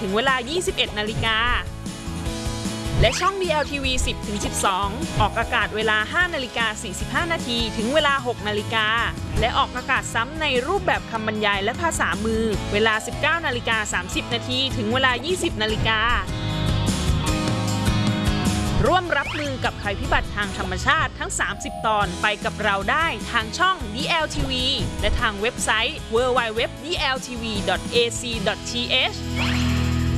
ถึงเวลา 21 นาฬิกาและช่อง DLTV 10-12 ออกอากาศเวลา 5 นาฬิกา 45 นาทีถึงเวลา 6 นาฬิกาและออกอากาศซ้ำในรูปแบบคำบรรยายและภาษามือเวลา 19 นาฬิกา 30 นาทีถึงเวลา 20 นาฬิการ่วมรับมือกับภัยพิบัติทางธรรมชาติทั้ง 30 ตอนไปกับเราได้ทางช่อง DLTV และทางเว็บไซต์ www.dltv.ac.th